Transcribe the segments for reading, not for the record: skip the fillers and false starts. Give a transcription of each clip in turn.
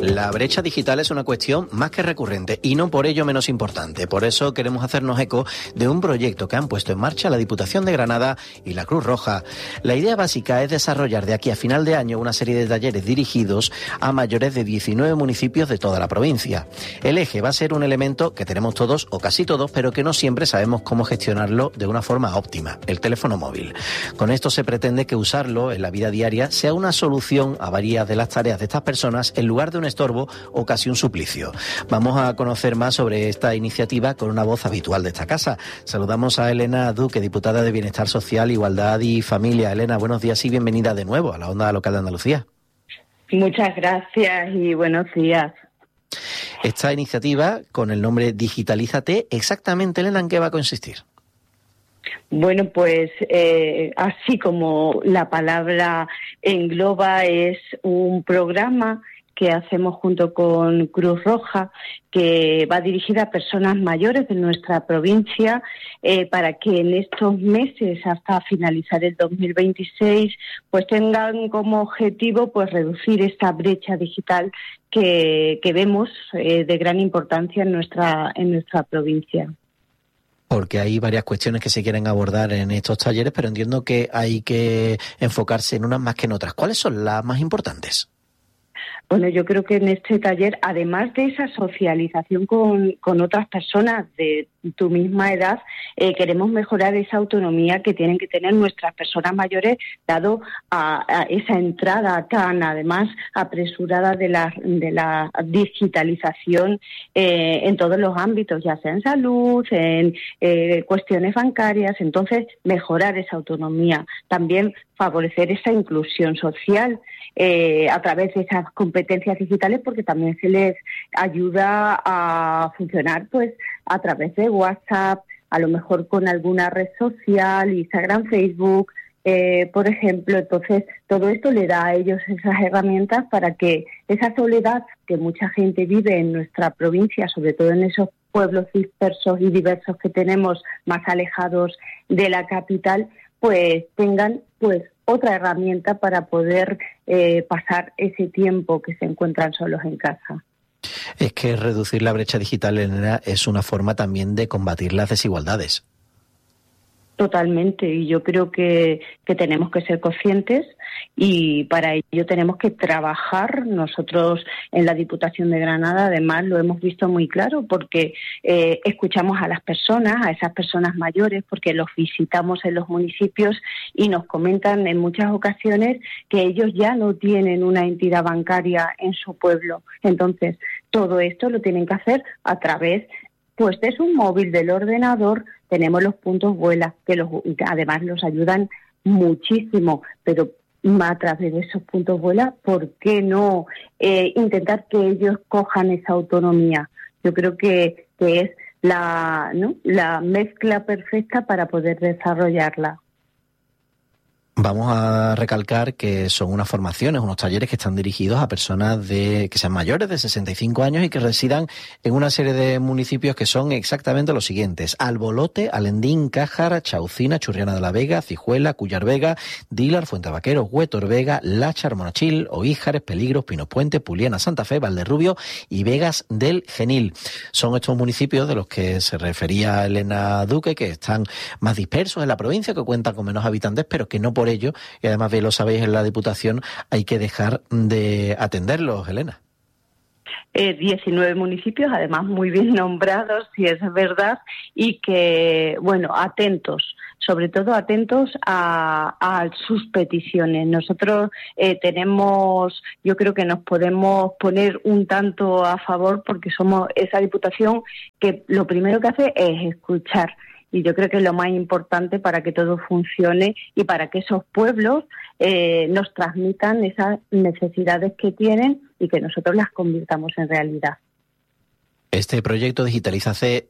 La brecha digital es una cuestión más que recurrente y no por ello menos importante. Por eso queremos hacernos eco de un proyecto que han puesto en marcha la Diputación de Granada y la Cruz Roja. La idea básica es desarrollar de aquí a final de año una serie de talleres dirigidos a mayores de 19 municipios de toda la provincia. El eje va a ser un elemento que tenemos todos o casi todos, pero que no siempre sabemos cómo gestionarlo de una forma óptima: el teléfono móvil. Con esto se pretende que usarlo en la vida diaria sea una solución a varias de las tareas de estas personas en lugar de un estorbo o casi un suplicio. Vamos a conocer más sobre esta iniciativa con una voz habitual de esta casa. Saludamos a Elena Duque, diputada de Bienestar Social, Igualdad y Familia. Elena, buenos días y bienvenida de nuevo a la Onda Local de Andalucía. Muchas gracias y buenos días. Esta iniciativa, con el nombre Digitalízate, exactamente, Elena, ¿en qué va a consistir? Bueno, pues así como la palabra engloba, es un programa que hacemos junto con Cruz Roja, que va dirigida a personas mayores de nuestra provincia, para que en estos meses, hasta finalizar el 2026, pues tengan como objetivo pues reducir esta brecha digital que vemos de gran importancia en nuestra provincia. Porque hay varias cuestiones que se quieren abordar en estos talleres, pero entiendo que hay que enfocarse en unas más que en otras. ¿Cuáles son las más importantes? Bueno, yo creo que en este taller, además de esa socialización con otras personas de tu misma edad, queremos mejorar esa autonomía que tienen que tener nuestras personas mayores, dado a esa entrada tan, además, apresurada de la digitalización en todos los ámbitos, ya sea en salud, en cuestiones bancarias. Entonces, mejorar esa autonomía. También favorecer esa inclusión social a través de esas competencias digitales, porque también se les ayuda a funcionar pues a través de WhatsApp, a lo mejor con alguna red social, Instagram, Facebook, por ejemplo. Entonces, todo esto le da a ellos esas herramientas para que esa soledad que mucha gente vive en nuestra provincia, sobre todo en esos pueblos dispersos y diversos que tenemos más alejados de la capital, pues tengan pues otra herramienta para poder pasar ese tiempo que se encuentran solos en casa. Es que reducir la brecha digital, Elena, es una forma también de combatir las desigualdades. Totalmente, y yo creo que tenemos que ser conscientes y para ello tenemos que trabajar. Nosotros en la Diputación de Granada además lo hemos visto muy claro, porque escuchamos a las personas, a esas personas mayores, porque los visitamos en los municipios y nos comentan en muchas ocasiones que ellos ya no tienen una entidad bancaria en su pueblo. Entonces, todo esto lo tienen que hacer a través pues de su móvil, del ordenador. Tenemos los puntos Vuela, que además los ayudan muchísimo, pero a través de esos puntos Vuela, ¿por qué no intentar que ellos cojan esa autonomía? Yo creo que es la mezcla perfecta para poder desarrollarla. Vamos a recalcar que son unas formaciones, unos talleres que están dirigidos a personas que sean mayores de 65 años y que residan en una serie de municipios que son exactamente los siguientes: Albolote, Alendín, Cájar, Chaucina, Churriana de la Vega, Cijuela, Cuyar Vega, Dílar, Fuentevaqueros, Huétor Vega, Láchar, Monachil, Oíjares, Peligros, Pinos Puente, Puliana, Santa Fe, Valderrubio y Vegas del Genil. Son estos municipios de los que se refería Elena Duque, que están más dispersos en la provincia, que cuentan con menos habitantes, pero que no por ello, y además bien lo sabéis en la Diputación, hay que dejar de atenderlos, Elena. 19 municipios, además muy bien nombrados, si es verdad, y que, bueno, atentos, sobre todo atentos a sus peticiones. Nosotros yo creo que nos podemos poner un tanto a favor, porque somos esa Diputación que lo primero que hace es escuchar. Y yo creo que es lo más importante para que todo funcione y para que esos pueblos nos transmitan esas necesidades que tienen y que nosotros las convirtamos en realidad. Este proyecto Digitalízate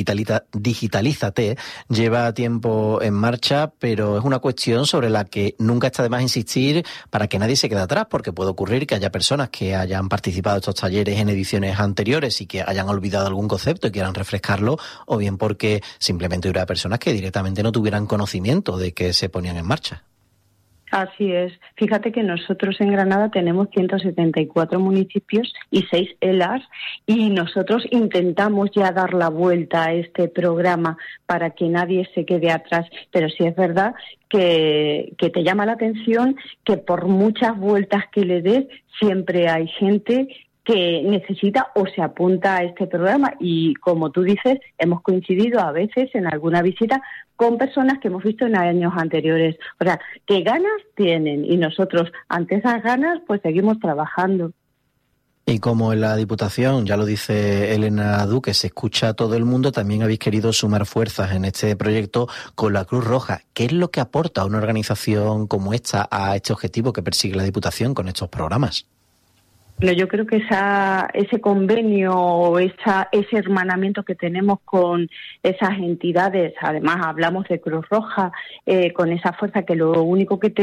lleva tiempo en marcha, pero es una cuestión sobre la que nunca está de más insistir para que nadie se quede atrás, porque puede ocurrir que haya personas que hayan participado en estos talleres en ediciones anteriores y que hayan olvidado algún concepto y quieran refrescarlo, o bien porque simplemente hubiera personas que directamente no tuvieran conocimiento de que se ponían en marcha. Así es. Fíjate que nosotros en Granada tenemos 174 municipios y 6 ELAs y nosotros intentamos ya dar la vuelta a este programa para que nadie se quede atrás. Pero sí es verdad que te llama la atención que por muchas vueltas que le des siempre hay gente que necesita o se apunta a este programa y, como tú dices, hemos coincidido a veces en alguna visita con personas que hemos visto en años anteriores. O sea, que ganas tienen y nosotros ante esas ganas pues seguimos trabajando. Y como en la Diputación, ya lo dice Elena Duque, se escucha a todo el mundo, también habéis querido sumar fuerzas en este proyecto con la Cruz Roja. ¿Qué es lo que aporta una organización como esta a este objetivo que persigue la Diputación con estos programas? Pero yo creo que ese convenio, ese hermanamiento que tenemos con esas entidades, además hablamos de Cruz Roja, con esa fuerza que lo único que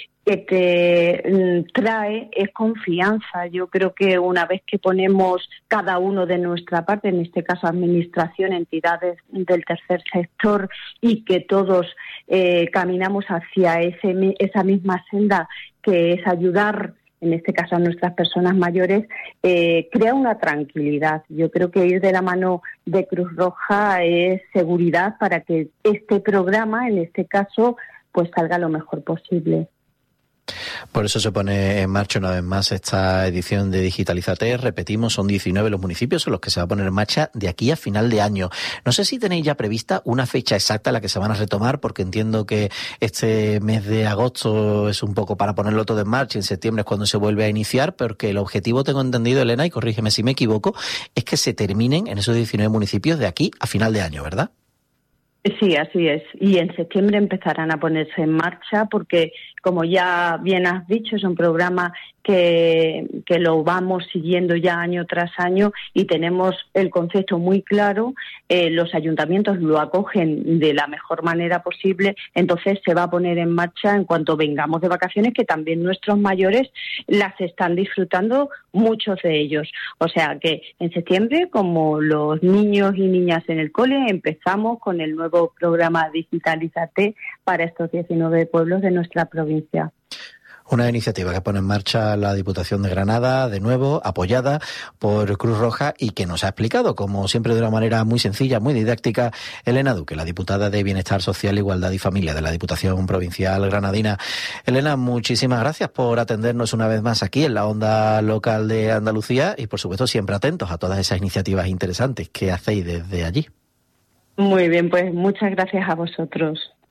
te trae es confianza. Yo creo que una vez que ponemos cada uno de nuestra parte, en este caso administración, entidades del tercer sector, y que todos caminamos hacia esa misma senda que es ayudar, en este caso a nuestras personas mayores, crea una tranquilidad. Yo creo que ir de la mano de Cruz Roja es seguridad para que este programa, en este caso, pues salga lo mejor posible. Por eso se pone en marcha una vez más esta edición de Digitalízate. Repetimos, son 19 los municipios en los que se va a poner en marcha de aquí a final de año. No sé si tenéis ya prevista una fecha exacta en la que se van a retomar, porque entiendo que este mes de agosto es un poco para ponerlo todo en marcha, y en septiembre es cuando se vuelve a iniciar, porque el objetivo, tengo entendido, Elena, y corrígeme si me equivoco, es que se terminen en esos 19 municipios de aquí a final de año, ¿verdad? Sí, así es. Y en septiembre empezarán a ponerse en marcha porque, como ya bien has dicho, es un programa que lo vamos siguiendo ya año tras año y tenemos el concepto muy claro. Los ayuntamientos lo acogen de la mejor manera posible, entonces se va a poner en marcha en cuanto vengamos de vacaciones, que también nuestros mayores las están disfrutando, muchos de ellos. O sea que en septiembre, como los niños y niñas en el cole, empezamos con el nuevo programa Digitalízate para estos 19 pueblos de nuestra provincia. Una iniciativa que pone en marcha la Diputación de Granada, de nuevo, apoyada por Cruz Roja, y que nos ha explicado, como siempre, de una manera muy sencilla, muy didáctica, Elena Duque, la diputada de Bienestar Social, Igualdad y Familia de la Diputación Provincial Granadina. Elena, muchísimas gracias por atendernos una vez más aquí en la onda local de Andalucía y, por supuesto, siempre atentos a todas esas iniciativas interesantes que hacéis desde allí. Muy bien, pues muchas gracias a vosotros.